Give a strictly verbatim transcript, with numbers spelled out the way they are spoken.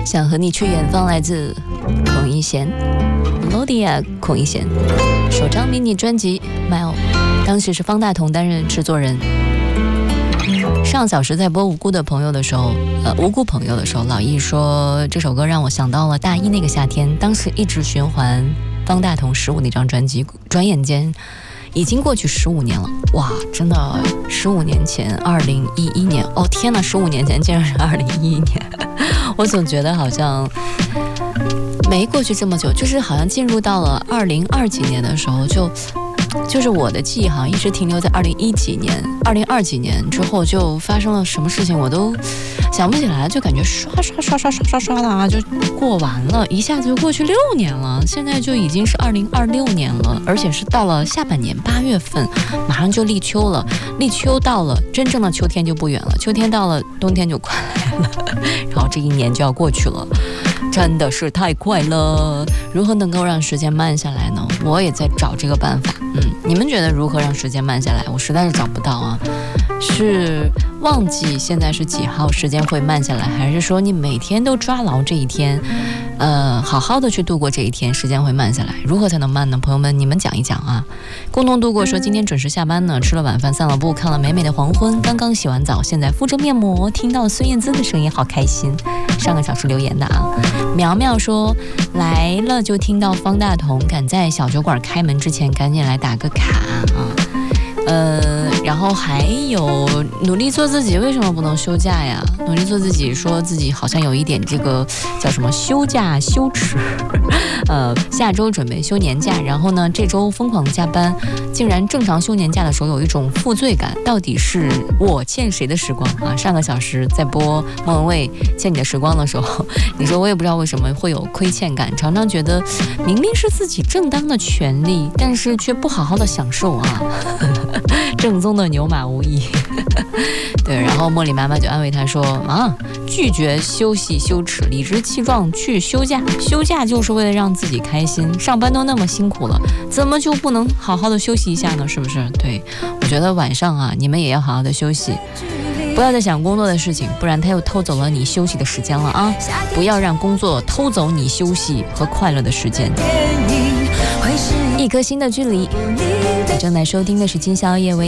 想和你去远方，来自孔一贤 Melodia 孔一贤首张迷你专辑 Mile， 当时是方大同担任制作人。上小时在播无辜的朋友的时候呃，无辜朋友的时候，老易说这首歌让我想到了大一那个夏天，当时一直循环方大同十五那张专辑，转眼间已经过去十五年了。哇，真的十五年前二零一一年，哦天哪，十五年前竟然是二零一一年我总觉得好像没过去这么久，就是好像进入到了二零二几年的时候，就就是我的记忆好像一直停留在二零一几年二零二几年之后，就发生了什么事情我都想不起来，就感觉刷刷刷刷刷刷刷的啊，就过完了，一下子就过去六年了，现在就已经是二零二六年了，而且是到了下半年八月份，马上就立秋了，立秋到了，真正的秋天就不远了，秋天到了，冬天就快来了，然后这一年就要过去了，真的是太快了。如何能够让时间慢下来呢？我也在找这个办法。嗯，你们觉得如何让时间慢下来？我实在是找不到啊。是忘记现在是几号，时间会慢下来，还是说你每天都抓牢这一天，呃，好好的去度过这一天，时间会慢下来？如何才能慢呢？朋友们，你们讲一讲啊。共同度过说今天准时下班呢，吃了晚饭，散了步，看了美美的黄昏，刚刚洗完澡，现在敷着面膜，听到孙燕姿的声音，好开心。上个小时留言的啊，苗苗说来了就听到方大同，赶在小酒馆开门之前赶紧来打个卡啊。呃，然后还有努力做自己，为什么不能休假呀？努力做自己，说自己好像有一点这个叫什么休假羞耻，呃，下周准备休年假，然后呢，这周疯狂加班，竟然正常休年假的时候有一种负罪感，到底是我欠谁的时光啊？上个小时在播莫文蔚欠你的时光的时候，你说我也不知道为什么会有亏欠感，常常觉得明明是自己正当的权利，但是却不好好的享受啊。正宗的牛马无疑对，然后茉莉妈妈就安慰她说啊，拒绝休息羞耻，理直气壮去休假，休假就是为了让自己开心，上班都那么辛苦了，怎么就不能好好的休息一下呢？是不是？对，我觉得晚上啊，你们也要好好的休息，不要再想工作的事情，不然他又偷走了你休息的时间了啊！不要让工作偷走你休息和快乐的时间。一颗心的距离，你正在收听的是今宵夜微